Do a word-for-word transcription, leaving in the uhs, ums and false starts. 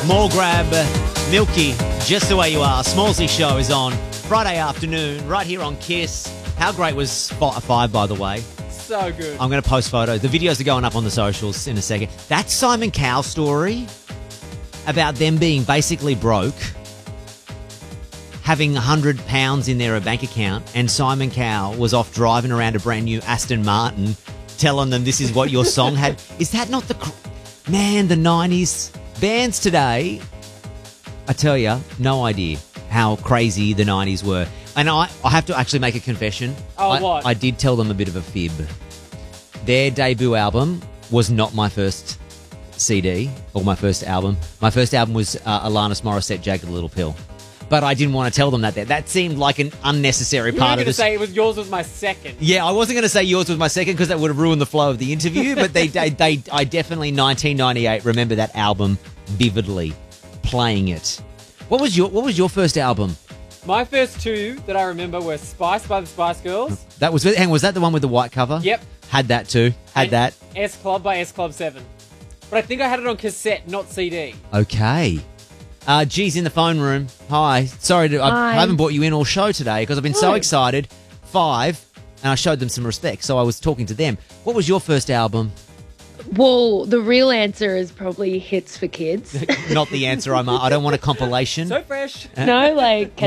Small Grab, Milky, Just the Way You Are. Smallsy Show is on Friday afternoon, right here on Kiss. How great was Fi- Five, by the way? So good. I'm going to post photos. The videos are going up on the socials in a second. That Simon Cowell story about them being basically broke, having one hundred pounds in their bank account, and Simon Cowell was off driving around a brand new Aston Martin telling them this is what your song had. Is that not the... Cr- Man, the nineties bands today, I tell you, no idea how crazy the nineties were. And I, I have to actually make a confession. Oh, I, what? I did tell them a bit of a fib. Their debut album was not my first C D or my first album. My first album was uh, Alanis Morissette, Jagged Little Pill. But I didn't want to tell them that. That seemed like an unnecessary You were part going of to this. say it was yours was my second. Yeah, I wasn't going to say yours was my second because that would have ruined the flow of the interview. But they, they, they, I definitely nineteen ninety-eight remember that album vividly, playing it. What was your What was your first album? My first two that I remember were Spice by the Spice Girls. That was hang, was that the one with the white cover? Yep. Had that too. Had and that. S Club by S Club seven. But I think I had it on cassette, not C D. Okay. Uh, G's in the phone room. Hi. Sorry, to, I, Hi. I haven't brought you in all show today because I've been so No. excited. Five, and I showed them some respect, so I was talking to them. What was your first album? Well, the real answer is probably Hits for Kids. Not the answer. I'm. I don't want a compilation. So fresh. No, like